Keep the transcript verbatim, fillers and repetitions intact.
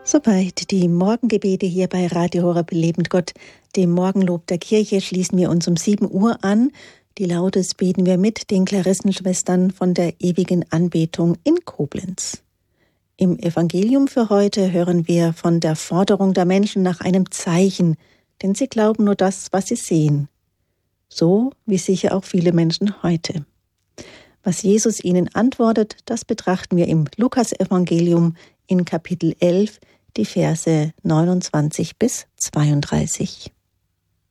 Soweit die Morgengebete hier bei Radio Horeb Leben mit Gott, dem Morgenlob der Kirche, schließen wir uns um sieben Uhr an. Die Laudes beten wir mit den Klarissenschwestern von der ewigen Anbetung in Koblenz. Im Evangelium für heute hören wir von der Forderung der Menschen nach einem Zeichen, denn sie glauben nur das, was sie sehen. So wie sicher auch viele Menschen heute. Was Jesus ihnen antwortet, das betrachten wir im Lukas-Evangelium in Kapitel elf, die Verse neunundzwanzig bis zweiunddreißig.